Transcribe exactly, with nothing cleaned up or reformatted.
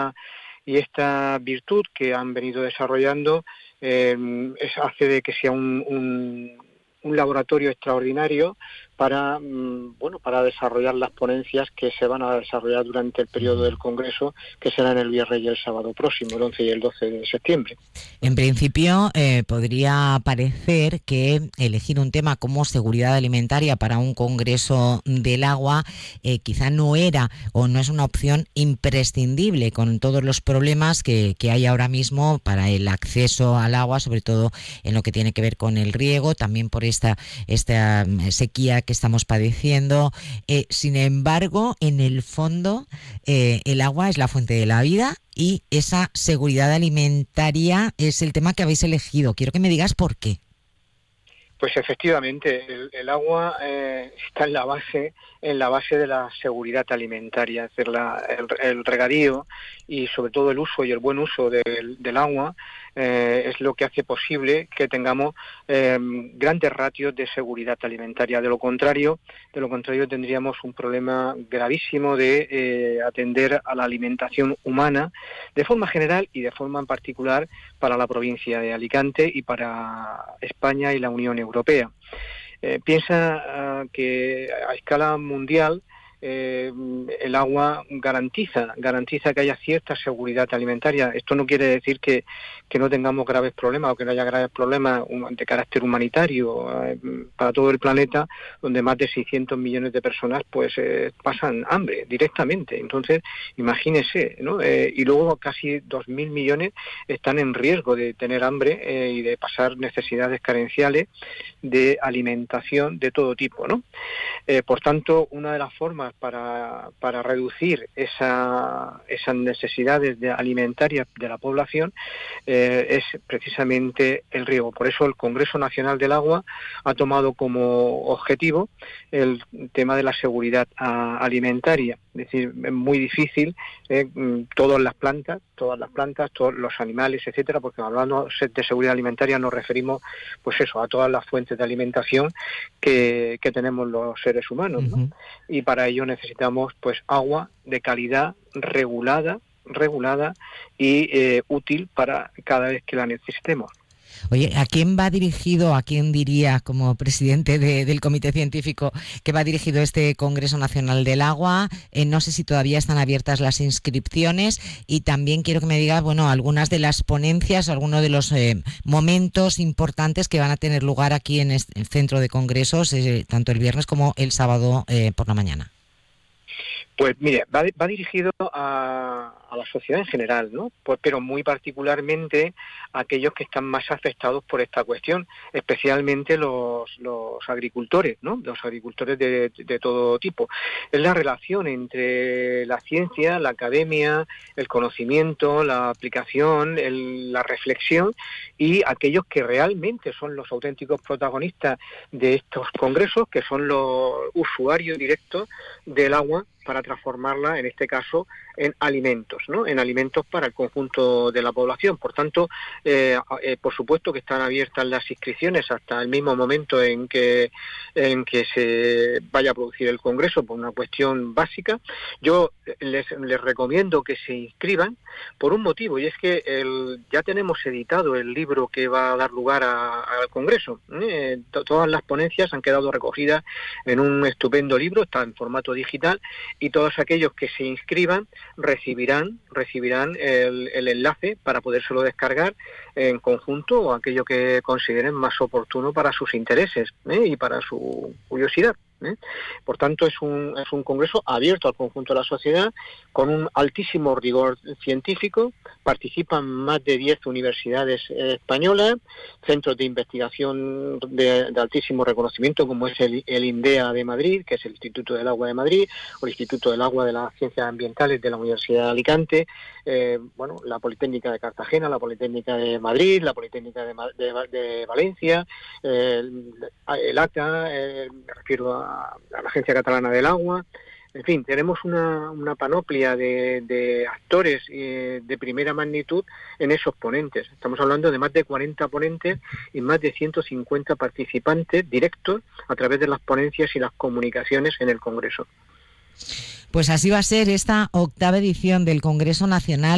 esta y esta virtud que han venido desarrollando eh, es, hace de que sea un, un, un laboratorio extraordinario para bueno para desarrollar las ponencias que se van a desarrollar durante el periodo del Congreso, que será en el viernes y el sábado próximo, el once y el doce de septiembre. En principio, eh, podría parecer que elegir un tema como seguridad alimentaria para un Congreso del Agua eh, quizá no era o no es una opción imprescindible con todos los problemas que, que hay ahora mismo para el acceso al agua, sobre todo en lo que tiene que ver con el riego, también por esta, esta sequía que estamos padeciendo. Eh, sin embargo, en el fondo, eh, el agua es la fuente de la vida y esa seguridad alimentaria es el tema que habéis elegido. Quiero que me digas por qué. Pues efectivamente, el, el agua eh, está en la base, en la base de la seguridad alimentaria, es decir, la, el, el regadío y sobre todo el uso y el buen uso del, del agua eh, es lo que hace posible que tengamos eh, grandes ratios de seguridad alimentaria. De lo contrario, de lo contrario tendríamos un problema gravísimo de eh, atender a la alimentación humana de forma general y de forma en particular para la provincia de Alicante y para España y la Unión Europea. Eh, piensa uh, que a escala mundial eh, el agua garantiza garantiza que haya cierta seguridad alimentaria. Esto no quiere decir que, que no tengamos graves problemas o que no haya graves problemas de carácter humanitario eh, para todo el planeta, donde más de seiscientos millones de personas pues eh, pasan hambre directamente. Entonces, imagínese, ¿no? Eh, y luego casi dos mil millones están en riesgo de tener hambre eh, y de pasar necesidades carenciales de alimentación de todo tipo, ¿no? Eh, por tanto, una de las formas para, para reducir esa, esas necesidades de alimentarias de la población eh, es precisamente el riego. Por eso el Congreso Nacional del Agua ha tomado como objetivo el tema de la seguridad a, alimentaria. Es decir, es muy difícil eh, todas las plantas, todas las plantas, todos los animales, etcétera, porque hablando de seguridad alimentaria nos referimos, pues eso, a todas las fuentes de alimentación que, que tenemos los seres humanos, ¿no? Uh-huh. Y para ello necesitamos, pues, agua de calidad regulada, regulada y eh, útil para cada vez que la necesitemos. Oye, ¿a quién va dirigido, a quién diría como presidente de, del Comité Científico que va dirigido este Congreso Nacional del Agua? Eh, no sé si todavía están abiertas las inscripciones y también quiero que me digas, bueno, algunas de las ponencias, algunos de los eh, momentos importantes que van a tener lugar aquí en este centro de congresos, eh, tanto el viernes como el sábado eh, por la mañana. Pues mire, va, va dirigido a, a la sociedad en general, ¿no? Pues, pero muy particularmente a aquellos que están más afectados por esta cuestión, especialmente los, los agricultores, ¿no? Los agricultores de, de, de todo tipo. Es la relación entre la ciencia, la academia, el conocimiento, la aplicación, el, la reflexión y aquellos que realmente son los auténticos protagonistas de estos congresos, que son los usuarios directos del agua para transformarla, en este caso, en alimentos, ¿no? En alimentos para el conjunto de la población. Por tanto, eh, eh, por supuesto que están abiertas las inscripciones hasta el mismo momento en que en que se vaya a producir el congreso, por una cuestión básica. Yo les, les recomiendo que se inscriban por un motivo, y es que el, ya tenemos editado el libro que va a dar lugar al congreso. Eh, to, todas las ponencias han quedado recogidas en un estupendo libro, está en formato digital, y todos aquellos que se inscriban recibirán recibirán el, el enlace para podérselo descargar en conjunto o aquello que consideren más oportuno para sus intereses ¿eh? y para su curiosidad. ¿eh? Por tanto, es un, es un congreso abierto al conjunto de la sociedad, con un altísimo rigor científico. Participan más de diez universidades eh, españolas, centros de investigación de, de altísimo reconocimiento, como es el, el INDEA de Madrid, que es el Instituto del Agua de Madrid, o el Instituto del Agua de las Ciencias Ambientales de la Universidad de Alicante, eh, bueno, la Politécnica de Cartagena, la Politécnica de Madrid, la Politécnica de, de, de Valencia, eh, el, el A C A, eh, me refiero a, a la Agencia Catalana del Agua. En fin, tenemos una, una panoplia de, de actores eh, de primera magnitud en esos ponentes. Estamos hablando de más de cuarenta ponentes y más de ciento cincuenta participantes directos a través de las ponencias y las comunicaciones en el Congreso. Pues así va a ser esta octava edición del Congreso Nacional